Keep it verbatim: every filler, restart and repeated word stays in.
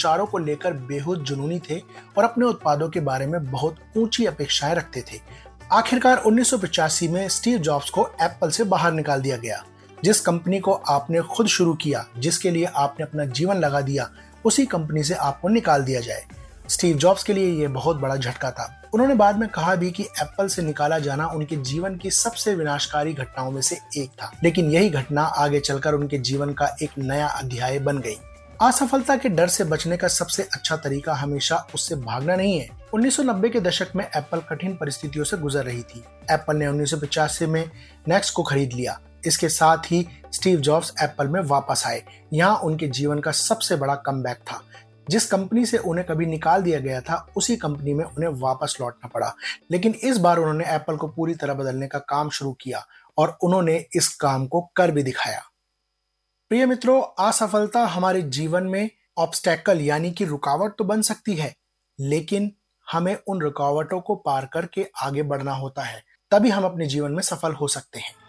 विचारों को लेकर बेहद जुनूनी थे और अपने उत्पादों के बारे में बहुत ऊंची अपेक्षाएं रखते थे। आखिरकार उन्नीस सौ पचासी में स्टीव जॉब्स को एप्पल से बाहर निकाल दिया गया। जिस कंपनी को आपने खुद शुरू किया, जिसके लिए आपने अपना जीवन लगा दिया, उसी कंपनी से आपको निकाल दिया जाए। स्टीव जॉब्स के लिए यह बहुत बड़ा झटका था। उन्होंने बाद में कहा भी कि एप्पल से निकाला जाना उनके जीवन की सबसे विनाशकारी घटनाओं में से एक था, लेकिन यही घटना आगे चलकर उनके जीवन का एक नया अध्याय बन गई। असफलता के डर से बचने का सबसे अच्छा तरीका हमेशा उससे भागना नहीं है। उन्नीस सौ नब्बे के दशक में एप्पल कठिन परिस्थितियों से गुजर रही थी। एप्पल ने उन्नीस सौ पचासी में नेक्स्ट को खरीद लिया। इसके साथ ही स्टीव जॉब्स एप्पल में वापस आए। यहाँ उनके जीवन का सबसे बड़ा कमबैक था। जिस कंपनी से उन्हें कभी निकाल दिया गया था, उसी कंपनी में उन्हें वापस लौटना पड़ा। लेकिन इस बार उन्होंने एप्पल को पूरी तरह बदलने का काम शुरू किया और उन्होंने इस काम को कर भी दिखाया। प्रिय मित्रों, असफलता हमारे जीवन में ऑब्स्टेकल यानी कि रुकावट तो बन सकती है, लेकिन हमें उन रुकावटों को पार करके आगे बढ़ना होता है, तभी हम अपने जीवन में सफल हो सकते हैं।